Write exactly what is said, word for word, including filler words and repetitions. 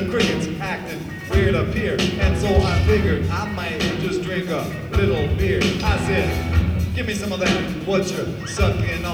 the crickets acting weird up here, and so I figured I might just drink a little beer. I said, give me some of that, what you're sucking on.